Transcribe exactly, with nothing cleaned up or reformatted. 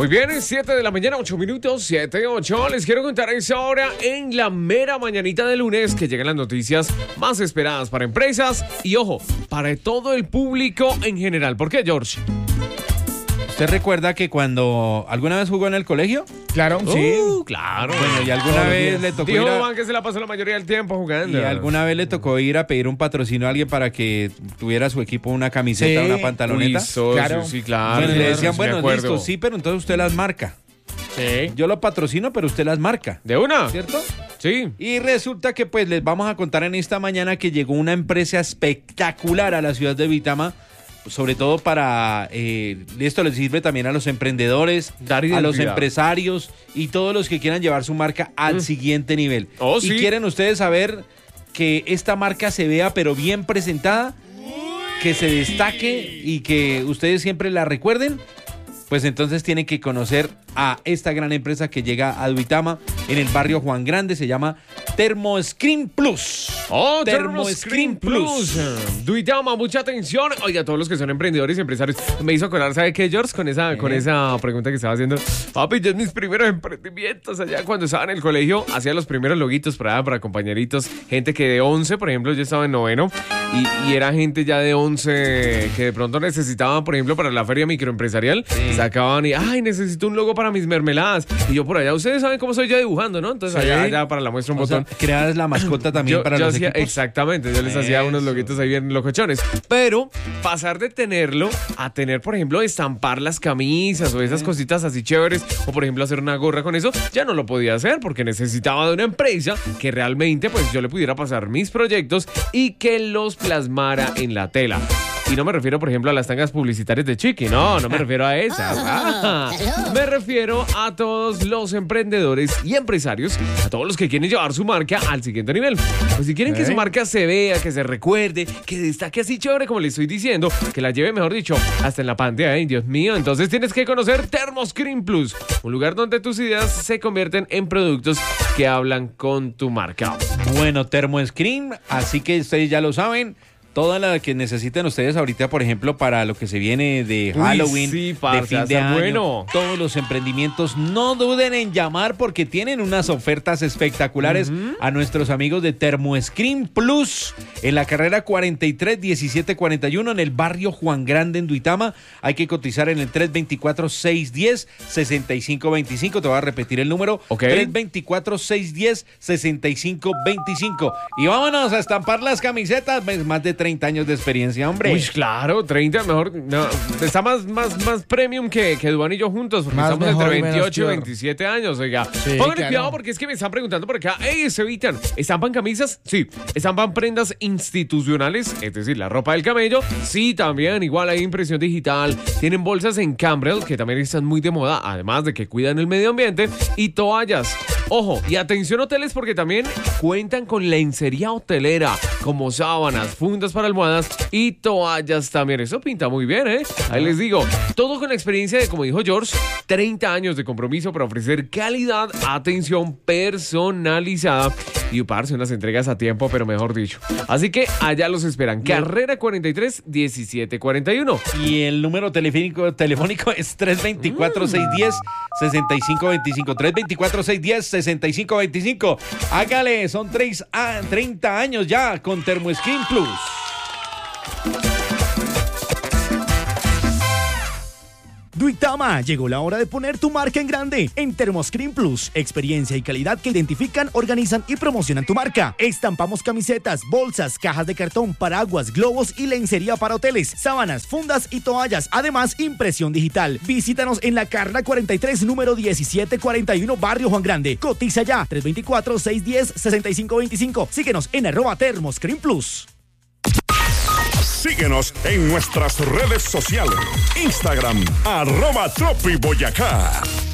Muy bien, es siete de la mañana, ocho minutos, siete, ocho. Les quiero contar a esa hora en la mera mañanita de lunes que llegan las noticias más esperadas para empresas y, ojo, para todo el público en general. ¿Por qué, George? ¿Usted recuerda que cuando alguna vez jugó en el colegio? Claro, Uh, sí. claro. Bueno, y alguna vez le tocó Dijo ir a, Juan que se la pasó la mayoría del tiempo jugando. y alguna vez le tocó ir a pedir un patrocinio a alguien para que tuviera su equipo una camiseta, Sí. una pantaloneta. Uy, socio, Claro. sí, claro. Bueno, y le claro, decían, sí, bueno, me acuerdo. listo, sí, pero entonces usted las marca. Sí. Yo lo patrocino, pero usted las marca. ¿De una? ¿Cierto? Sí. Y resulta que pues les vamos a contar en esta mañana que llegó una empresa espectacular a la ciudad de Vitama, sobre todo para, eh, esto les sirve también a los emprendedores, Dar a los identidad. empresarios y todos los que quieran llevar su marca al Mm. siguiente nivel. Oh, y sí. quieren ustedes saber que esta marca se vea pero bien presentada, que se destaque y que ustedes siempre la recuerden. Pues entonces tienen que conocer a esta gran empresa que llega a Duitama en el barrio Juan Grande, se llama ThermoScreen Plus. Oh, ThermoScreen ThermoScreen Plus. Duitama, mucha atención. Oiga, todos los que son emprendedores y empresarios. Me hizo acordar, ¿sabe qué, George? Con esa, con esa pregunta que estaba haciendo. Papi, yo en mis primeros emprendimientos allá cuando estaba en el colegio, hacía los primeros loguitos para, para compañeritos. Gente que de once, por ejemplo, yo estaba en noveno. Y, y era gente ya de once que de pronto necesitaban, por ejemplo, para la feria microempresarial. Sí. Sacaban y, ay, necesito un logo para mis mermeladas. Y yo por allá, ustedes saben cómo soy yo dibujando, ¿no? Entonces Sí. allá, allá para la muestra un O sea, botón. creadas la mascota también Yo, para yo los hacía, equipos. exactamente, yo les hacía unos Eso. loguitos ahí bien locochones. Pero pasar de tenerlo a tener, por ejemplo, estampar las camisas o esas cositas así chéveres, o por ejemplo hacer una gorra con eso, ya no lo podía hacer porque necesitaba de una empresa que realmente pues yo le pudiera pasar mis proyectos y que los plasmara en la tela. Y no me refiero, por ejemplo, a las tangas publicitarias de Chiqui. No, no me refiero a esas. Ah, me refiero a todos los emprendedores y empresarios, a todos los que quieren llevar su marca al siguiente nivel. Pues si quieren que ¿Eh? su marca se vea, que se recuerde, que destaque así chévere como le estoy diciendo, que la lleve, mejor dicho, hasta en la pantalla, ¿eh? Dios mío. Entonces tienes que conocer ThermoScreen Plus, un lugar donde tus ideas se convierten en productos que hablan con tu marca. Bueno, ThermoScreen, así que ustedes ya lo saben. Toda la que necesiten ustedes ahorita, por ejemplo, para lo que se viene de Uy, Halloween, sí, de parce, fin de está año, bueno. todos los emprendimientos, no duden en llamar porque tienen unas ofertas espectaculares a nuestros amigos de ThermoScreen Plus en la carrera cuarenta y tres diecisiete cuarenta y uno en el barrio Juan Grande en Duitama. Hay que cotizar en el tres dos cuatro, seis uno cero, seis cinco dos cinco. Te voy a repetir el número. Ok. tres dos cuatro, seis uno cero, seis cinco dos cinco. Y vámonos a estampar las camisetas. Ves, más de treinta años de experiencia, hombre. Uy, claro, treinta, mejor. No, está más, más, más premium que, que Duan y yo juntos, porque Más estamos mejor entre y menos veintiocho y peor. veintisiete años, oiga. Sí, Pónganle claro. cuidado porque es que me están preguntando por acá. ¡Ey, se evitan! ¿Estampan camisas? Sí. ¿Estampan prendas institucionales? Es decir, la ropa del camello. Sí, también. Igual hay impresión digital. Tienen bolsas en Cambrel, que también están muy de moda, además de que cuidan el medio ambiente. Y toallas. Ojo, y atención hoteles porque también cuentan con lencería hotelera, como sábanas, fundas para almohadas y toallas también. Eso pinta muy bien, ¿eh? Ahí les digo, todo con la experiencia de, como dijo George, treinta años de compromiso para ofrecer calidad, atención personalizada y parce, unas entregas a tiempo, pero mejor dicho. Así que allá los esperan. Carrera cuarenta y tres diecisiete cuarenta y uno. Y el número telefónico, telefónico es tres dos cuatro, seis uno cero, seis cinco dos cinco. tres dos cuatro, seis uno cero, seis cinco dos cinco. Hágale, son tres, ah, treinta años ya con ThermoScreen Plus. Duitama, llegó la hora de poner tu marca en grande. En ThermoScreen Plus, experiencia y calidad que identifican, organizan y promocionan tu marca. Estampamos camisetas, bolsas, cajas de cartón, paraguas, globos y lencería para hoteles, sábanas, fundas y toallas. Además, impresión digital. Visítanos en la Carla cuarenta y tres, número diecisiete cuarenta y uno, Barrio Juan Grande. Cotiza ya, tres dos cuatro, seis uno cero, seis cinco dos cinco. Síguenos en arroba ThermoScreen Plus. Síguenos en nuestras redes sociales. Instagram, arroba Tropi Boyacá.